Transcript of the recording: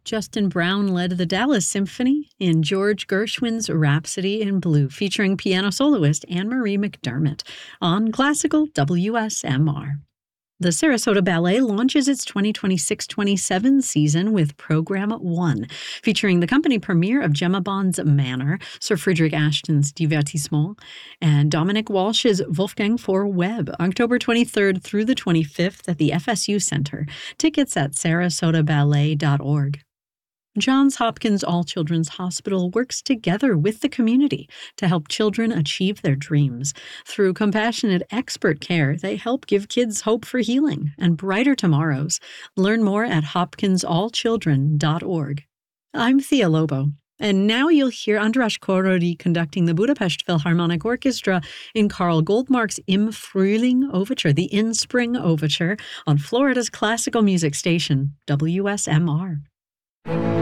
Justin Brown led the Dallas Symphony in George Gershwin's Rhapsody in Blue, featuring piano soloist Anne-Marie McDermott on classical WSMR. The Sarasota Ballet launches its 2026-27 season with Program 1, featuring the company premiere of Gemma Bond's Manor, Sir Frederick Ashton's Divertissement, and Dominic Walsh's Wolfgang vor Webb, October 23rd through the 25th at the FSU Center. Tickets at sarasotaballet.org. Johns Hopkins All Children's Hospital works together with the community to help children achieve their dreams. Through compassionate expert care, they help give kids hope for healing and brighter tomorrows. Learn more at hopkinsallchildren.org. I'm Thea Lobo, and now you'll hear András Korody conducting the Budapest Philharmonic Orchestra in Karl Goldmark's Im Frühling Overture, the In Spring Overture, on Florida's classical music station, WSMR.